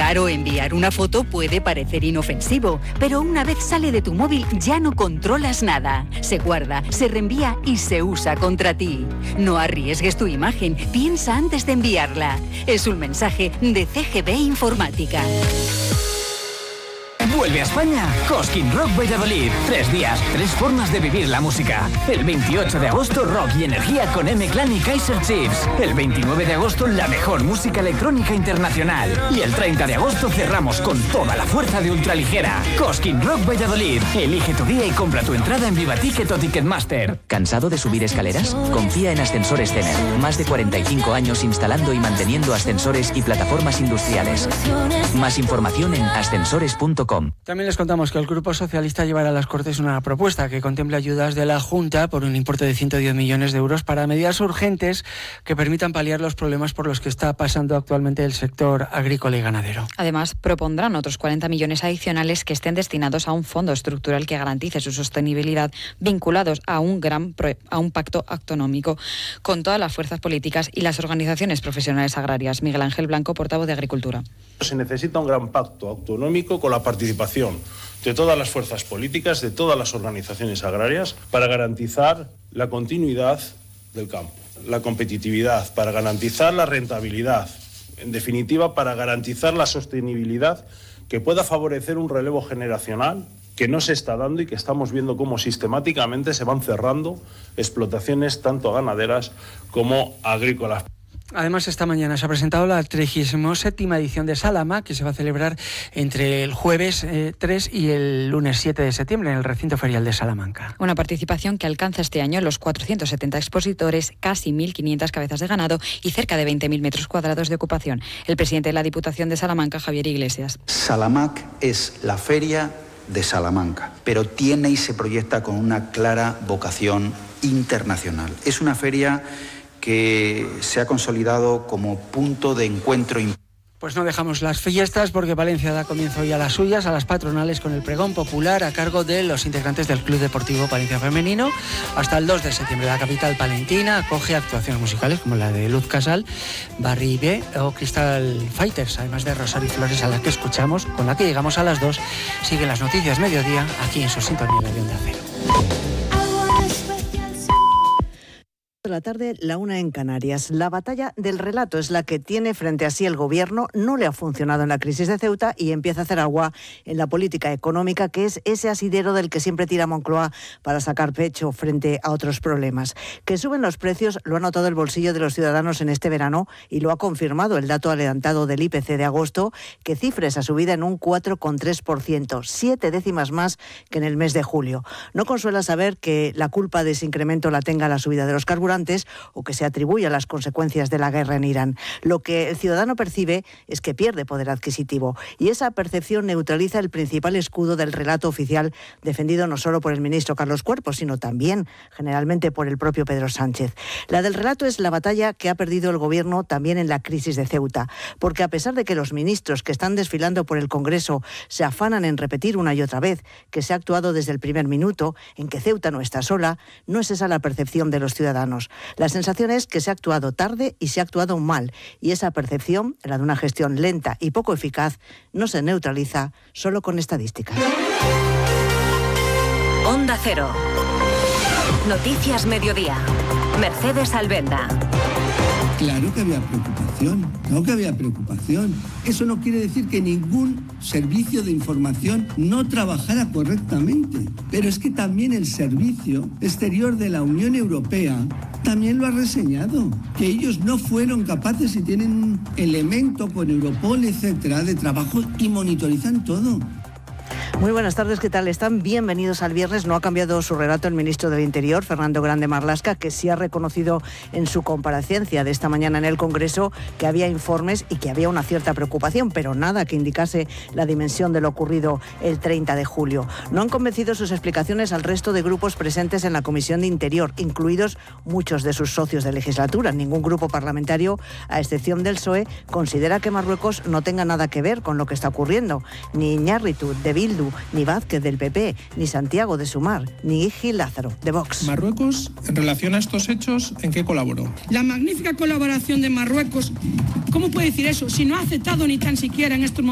Claro, enviar una foto puede parecer inofensivo, pero una vez sale de tu móvil ya no controlas nada. Se guarda, se reenvía y se usa contra ti. No arriesgues tu imagen, piensa antes de enviarla. Es un mensaje de CGB Informática. Vuelve a España Cosquín Rock Valladolid. 3 días, 3 formas de vivir la música. El 28 de agosto, rock y energía con M-Clan y Kaiser Chiefs. El 29 de agosto, la mejor música electrónica internacional. Y el 30 de agosto cerramos con toda la fuerza de ultraligera. Cosquín Rock Valladolid. Elige tu día y compra tu entrada en Vivaticket o Ticketmaster. ¿Cansado de subir escaleras? Confía en Ascensores Cener. Más de 45 años instalando y manteniendo ascensores y plataformas industriales. Más información en ascensores.com. También les contamos que el Grupo Socialista llevará a las Cortes una propuesta que contempla ayudas de la Junta por un importe de 110 millones de euros para medidas urgentes que permitan paliar los problemas por los que está pasando actualmente el sector agrícola y ganadero. Además, propondrán otros 40 millones adicionales que estén destinados a un fondo estructural que garantice su sostenibilidad, vinculados a un pacto autonómico con todas las fuerzas políticas y las organizaciones profesionales agrarias. Miguel Ángel Blanco, portavoz de Agricultura. Se necesita un gran pacto autonómico con la participación de todas las fuerzas políticas, de todas las organizaciones agrarias, para garantizar la continuidad del campo, la competitividad, para garantizar la rentabilidad, en definitiva, para garantizar la sostenibilidad que pueda favorecer un relevo generacional que no se está dando y que estamos viendo cómo sistemáticamente se van cerrando explotaciones tanto ganaderas como agrícolas. Además, esta mañana se ha presentado la 37ª edición de Salama, que se va a celebrar entre el jueves 3 y el lunes 7 de septiembre en el recinto ferial de Salamanca. Una participación que alcanza este año los 470 expositores, casi 1.500 cabezas de ganado y cerca de 20.000 metros cuadrados de ocupación. El presidente de la Diputación de Salamanca, Javier Iglesias. Salamac es la feria de Salamanca, pero tiene y se proyecta con una clara vocación internacional. Es una feria que se ha consolidado como punto de encuentro. Pues no dejamos las fiestas porque Palencia da comienzo ya a las suyas, a las patronales, con el pregón popular a cargo de los integrantes del Club Deportivo Palencia Femenino. Hasta el 2 de septiembre la capital palentina acoge actuaciones musicales como la de Luz Casal, Barry B o Crystal Fighters, además de Rosario Flores, a la que escuchamos, con la que llegamos a las 2. Siguen las noticias mediodía aquí en su sintonía de Onda Cero. De la tarde, la 1 en Canarias. La batalla del relato es la que tiene frente a sí el gobierno. No le ha funcionado en la crisis de Ceuta y empieza a hacer agua en la política económica, que es ese asidero del que siempre tira Moncloa para sacar pecho frente a otros problemas. Que suben los precios lo ha notado el bolsillo de los ciudadanos en este verano y lo ha confirmado el dato adelantado del IPC de agosto, que cifra esa subida en un 4,3%, 7 décimas más que en el mes de julio. No consuela saber que la culpa de ese incremento la tenga la subida de los carburantes o que se atribuye a las consecuencias de la guerra en Irán. Lo que el ciudadano percibe es que pierde poder adquisitivo y esa percepción neutraliza el principal escudo del relato oficial, defendido no solo por el ministro Carlos Cuerpo, sino también generalmente por el propio Pedro Sánchez. La del relato es la batalla que ha perdido el gobierno también en la crisis de Ceuta, porque a pesar de que los ministros que están desfilando por el Congreso se afanan en repetir una y otra vez que se ha actuado desde el primer minuto, en que Ceuta no está sola, no es esa la percepción de los ciudadanos. La sensación es que se ha actuado tarde y se ha actuado mal, y esa percepción, la de una gestión lenta y poco eficaz, no se neutraliza solo con estadísticas. Onda Cero. Noticias Mediodía. Mercedes Albenda. Claro que había preocupación, Eso no quiere decir que ningún servicio de información no trabajara correctamente. Pero es que también el Servicio Exterior de la Unión Europea también lo ha reseñado, que ellos no fueron capaces y tienen un elemento con Europol, etcétera, de trabajo y monitorizan todo. Muy buenas tardes, ¿qué tal están? Bienvenidos al viernes. No ha cambiado su relato el ministro del Interior, Fernando Grande Marlaska, que sí ha reconocido en su comparecencia de esta mañana en el Congreso que había informes y que había una cierta preocupación, pero nada que indicase la dimensión de lo ocurrido el 30 de julio. No han convencido sus explicaciones al resto de grupos presentes en la Comisión de Interior, incluidos muchos de sus socios de legislatura. Ningún grupo parlamentario, a excepción del PSOE, considera que Marruecos no tenga nada que ver con lo que está ocurriendo. Ni Iñárritu, de Bildu, ni Vázquez del PP, ni Santiago de Sumar, ni Gil Lázaro de Vox. Marruecos, en relación a estos hechos, ¿en qué colaboró? La magnífica colaboración de Marruecos, ¿cómo puede decir eso? Si no ha aceptado ni tan siquiera en estos momentos